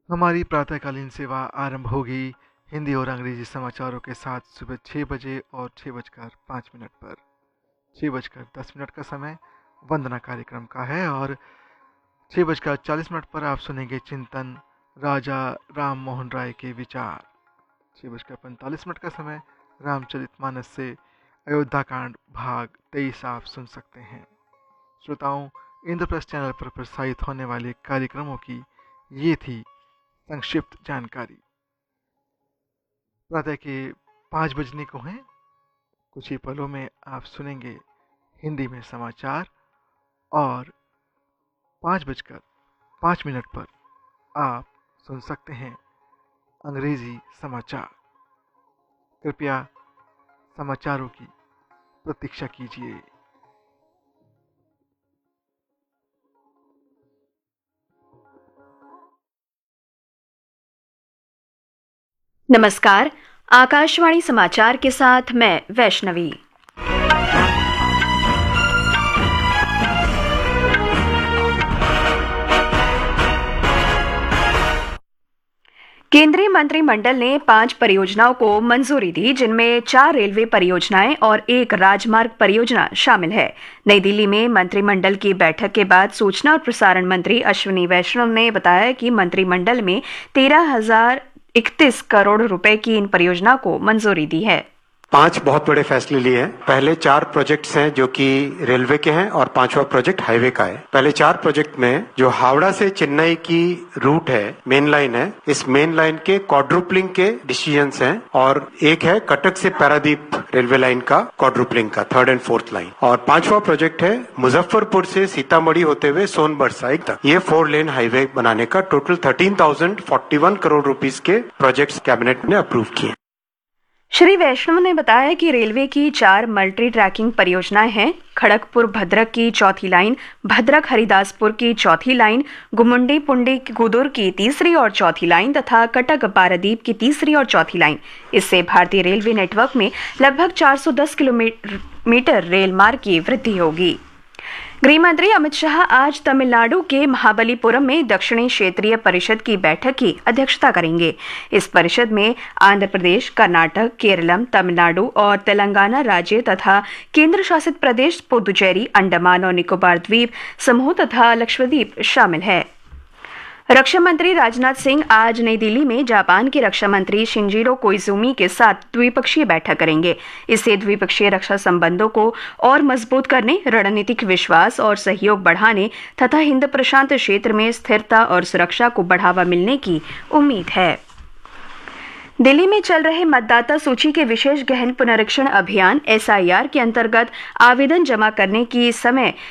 हमारी प्रातःकालीन सेवा आरंभ होगी हिंदी और अंग्रेजी समाचारों के साथ सुबह 6 बजे और 6:05 पर। 6:10 का समय वंदना कार्यक्रम का है और 6:40 पर आप सुनेंगे चिंतन राजा राम मोहन राय के विचार। 6:45 का समय रामचरितमानस से अयोध्या कांड भाग 23 आप सुन सकते हैं। श्रोताओं, इंद्रप्रस्थ चैनल पर प्रसारित होने वाले कार्यक्रमों की ये थी संक्षिप्त जानकारी। प्रातः के 5 बजने को हैं। कुछ ही पलों में आप सुनेंगे हिंदी में समाचार और 5:05 पर आप सुन सकते हैं अंग्रेजी समाचार। कृपया समाचारों की प्रतीक्षा कीजिए। नमस्कार, आकाशवाणी समाचार के साथ मैं वैष्णवी। केंद्रीय मंत्रिमंडल ने 5 परियोजनाओं को मंजूरी दी, जिनमें 4 रेलवे परियोजनाएं और 1 राजमार्ग परियोजना शामिल है। नई दिल्ली में मंत्रिमंडल की बैठक के बाद सूचना और प्रसारण मंत्री अश्विनी वैष्णव ने बताया कि मंत्रिमंडल में 13,031 करोड़ रुपए की इन परियोजना को मंजूरी दी है। 5 बहुत बड़े फैसले लिए हैं। पहले 4 प्रोजेक्ट्स हैं जो कि रेलवे के हैं और 5वां प्रोजेक्ट हाईवे का है। पहले 4 प्रोजेक्ट में जो हावड़ा से चेन्नई की रूट है, मेन लाइन है, इस मेन लाइन के क्वाड्रुपलिंग के डिसीजंस हैं और एक है कटक से पारादीप रेलवे लाइन का क्वाड्रुपलिंग का 3rd and 4th लाइन। और 5वां प्रोजेक्ट है मुजफ्फरपुर से सीतामढ़ी होते हुए सोनभद्र साइड तक ये 4 लेन हाईवे बनाने का टोटल 13,041 करोड़ रुपीस के प्रोजेक्ट्स कैबिनेट ने अप्रूव किए। श्री वैष्णव ने बताया कि रेलवे की 4 मल्टी ट्रैकिंग परियोजनाएं हैं। खड़गपुर भद्रक की 4थी लाइन, भद्रक हरिदासपुर की 4थी लाइन, गुमुंडी पुंडी गुदुर की 3री और 4थी लाइन तथा कटक पारादीप की 3री और 4थी लाइन। इससे भारतीय रेलवे नेटवर्क में लगभग 410 किलोमीटर रेल मार्ग की वृद्धि होगी। गृह मंत्री अमित शाह आज तमिलनाडु के महाबलीपुरम में दक्षिणी क्षेत्रीय परिषद की बैठक की अध्यक्षता करेंगे। इस परिषद में आंध्र प्रदेश, कर्नाटक, केरलम, तमिलनाडु और तेलंगाना राज्य तथा केंद्र शासित प्रदेश पुदुचेरी, अंडमान और निकोबार द्वीप समूह तथा लक्षद्वीप शामिल है। रक्षा मंत्री राजनाथ सिंह आज नई दिल्ली में जापान के रक्षा मंत्री शिंजिरो कोइजुमी के साथ द्विपक्षीय बैठक करेंगे। इससे द्विपक्षीय रक्षा संबंधों को और मजबूत करने, रणनीतिक विश्वास और सहयोग बढ़ाने तथा हिंद प्रशांत क्षेत्र में स्थिरता और सुरक्षा को बढ़ावा मिलने की उम्मीद है। दिल्ली में चल रहे मतदाता सूची के विशेष गहन पुनरीक्षण अभियान SIR के अंतर्गत आवेदन जमा करने की समय